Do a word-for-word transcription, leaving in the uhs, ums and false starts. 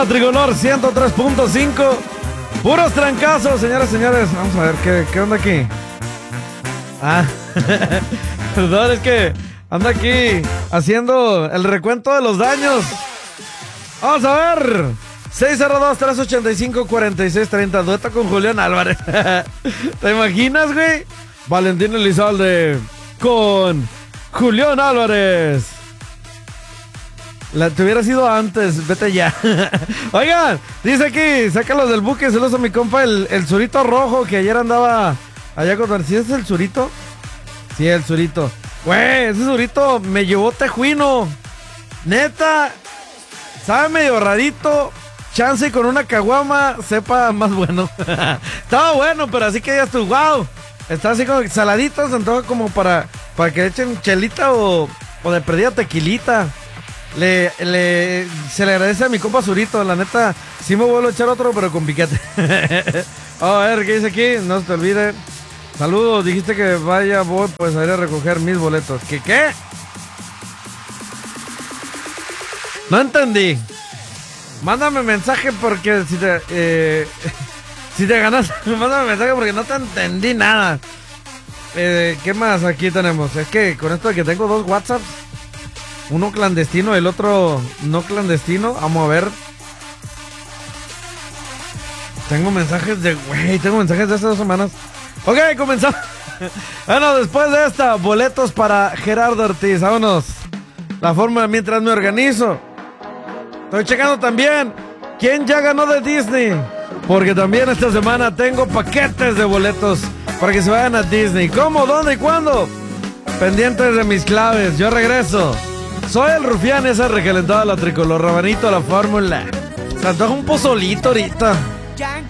la Tricolor ciento tres punto cinco. Puros trancazos, señoras y señores. Vamos a ver, ¿qué, qué onda aquí? Ah, perdón, es que anda aquí haciendo el recuento de los daños. Vamos a ver. seis cero dos, tres ocho cinco, cuatro seis tres cero. Dueto con Julián Álvarez. ¿Te imaginas, güey? Valentín Elizalde con Julián Álvarez. La, te hubiera sido antes, vete ya. Oigan, dice aquí, sácalos del buque, se los a mi compa el, el Zurito Rojo, que ayer andaba allá con... ¿Sí es el Zurito? Sí, el Zurito. Güey, ese Zurito me llevó tejuino. Neta, sabe medio rarito. Chance y con una caguama sepa más bueno. Estaba bueno, pero así que ya tú, wow. Está así como saladito, se antoja como para, para que echen chelita o, o de perdida tequilita. Le, le, se le agradece a mi compa Zurito, la neta, sí me vuelvo a echar otro, pero con piquete. A ver, ¿qué dice aquí? No se te olvide. Saludos, dijiste que vaya, voy pues a ir a recoger mis boletos. ¿Qué qué? No entendí. Mándame mensaje porque si te, eh, si te ganas, mándame mensaje porque no te entendí nada. Eh, ¿Qué más aquí tenemos? Es que con esto de que tengo dos WhatsApps, uno clandestino y el otro no clandestino. Vamos a ver. Tengo mensajes de... Güey, tengo mensajes de hace dos semanas. Ok, comenzamos. Bueno, después de esta, boletos para Gerardo Ortiz. Vámonos. La fórmula mientras me organizo. Estoy checando también quién ya ganó de Disney. Porque también esta semana tengo paquetes de boletos para que se vayan a Disney. ¿Cómo? ¿Dónde y cuándo? Pendientes de mis claves. Yo regreso. Soy el Rufián, esa recalentada la Tricolor, rabanito a la fórmula. Se antoja un pozolito ahorita.